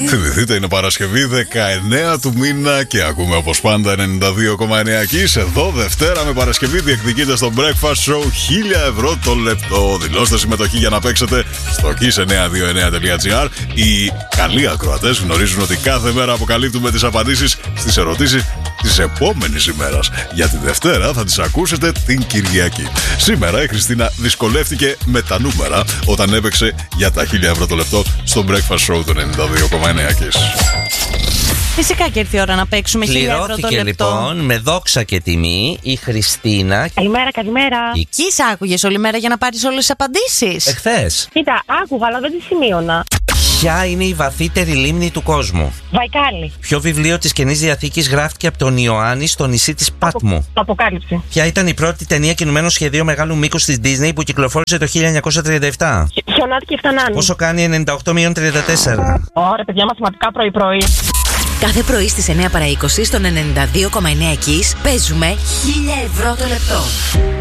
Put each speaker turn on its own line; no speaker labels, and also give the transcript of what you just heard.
Θυμηθείτε, είναι Παρασκευή 19 του μήνα και ακούμε όπως πάντα 92,9 Kiss. Εδώ Δευτέρα με Παρασκευή διεκδικείτε στο Breakfast Show 1.000 ευρώ το λεπτό. Δηλώστε συμμετοχή για να παίξετε στο kiss929.gr. Οι καλοί ακροατές γνωρίζουν ότι κάθε μέρα αποκαλύπτουμε τις απαντήσεις στις ερωτήσεις της επόμενης ημέρας. Για τη Δευτέρα θα τις ακούσετε την Κυριακή. Σήμερα η Χριστίνα δυσκολεύτηκε με τα νούμερα όταν έπαιξε για τα 1.000 ευρώ το λεπτό στο Breakfast Show του 92,9 Kiss.
Φυσικά και ήρθε η ώρα να παίξουμε 1.000 ευρώ το λεπτό.
Λοιπόν με δόξα και τιμή η Χριστίνα.
Καλημέρα, καλημέρα.
Κις άκουγες όλη μέρα για να πάρεις όλες τις απαντήσεις?
Εχθές.
Κοίτα, άκουγα, αλλά δεν τη σημείωνα.
Ποια είναι η βαθύτερη λίμνη του κόσμου?
Βαϊκάλι.
Ποιο βιβλίο της Καινής Διαθήκης γράφτηκε από τον Ιωάννη στο νησί της Πάτμου?
Αποκάλυψη.
Ποια ήταν η πρώτη ταινία κινουμένου σχεδίου μεγάλου μήκους της Disney που κυκλοφόρησε το 1937?
Χιονάτι και Φτανάνη.
Πόσο κάνει 98 μείον 34?
Ωραία, παιδιά, μαθηματικά πρωί-πρωί.
Κάθε πρωί στις 9 παρά 20 στον 92,9 Kiss παίζουμε 1.000 ευρώ το λεπτό.